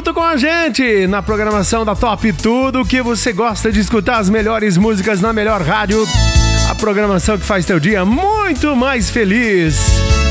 junto com a gente na programação da Top Tudo que você gosta de escutar, as melhores músicas na melhor rádio, a programação que faz teu dia muito mais feliz.